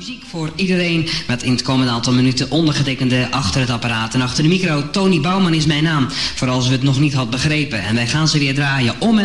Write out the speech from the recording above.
Muziek voor iedereen met in het komende aantal minuten ondergetekende achter het apparaat. En achter de micro, Tony Bouwman is mijn naam, voor als u het nog niet had begrepen. En wij gaan ze weer draaien om en